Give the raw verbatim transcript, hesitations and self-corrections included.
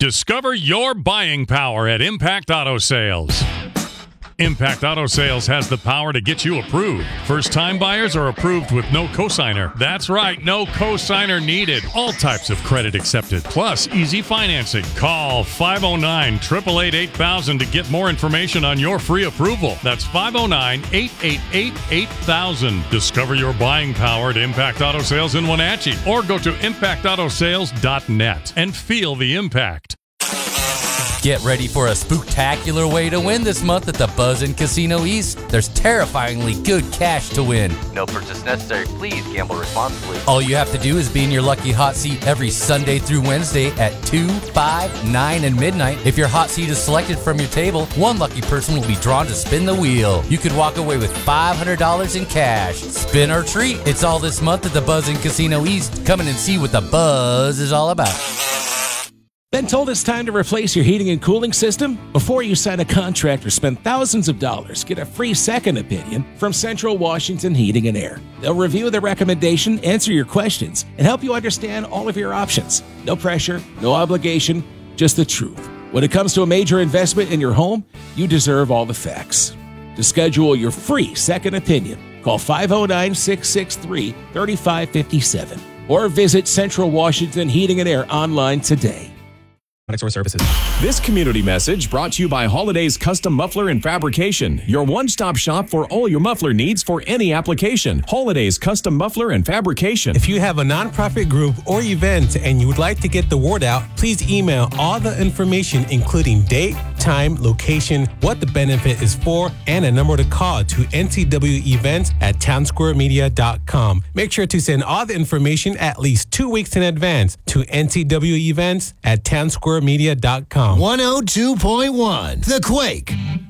Discover your buying power at Impact Auto Sales. Impact Auto Sales has the power to get you approved. First-time buyers are approved with no cosigner. That's right, no cosigner needed. All types of credit accepted, plus easy financing. Call five oh nine, eight eight eight, eight thousand to get more information on your free approval. That's five oh nine, eight eight eight, eight thousand. Discover your buying power at Impact Auto Sales in Wenatchee, or go to impact auto sales dot net and feel the impact. Get ready for a spooktacular way to win this month at the Buzzin' Casino East. There's terrifyingly good cash to win. No purchase necessary. Please gamble responsibly. All you have to do is be in your lucky hot seat every Sunday through Wednesday at two, five, nine, and midnight. If your hot seat is selected from your table, one lucky person will be drawn to spin the wheel. You could walk away with five hundred dollars in cash. Spin or treat. It's all this month at the Buzzin' Casino East. Come in and see what the buzz is all about. Been told it's time to replace your heating and cooling system? Before you sign a contract or spend thousands of dollars, get a free second opinion from Central Washington Heating and Air. They'll review the recommendation, answer your questions, and help you understand all of your options. No pressure, no obligation, just the truth. When it comes to a major investment in your home, you deserve all the facts. To schedule your free second opinion, call five oh nine, six six three, three five five seven or visit Central Washington Heating and Air online today. Services. This community message brought to you by Holidays Custom Muffler and Fabrication, your one-stop shop for all your muffler needs for any application. Holidays Custom Muffler and Fabrication. If you have a nonprofit group or event and you would like to get the word out, please email all the information, including date, time, location, what the benefit is for, and a number to call to N C W events at townsquare media dot com. Make sure to send all the information at least two weeks in advance to N C W events at townsquare media dot com. one oh two point one The Quake.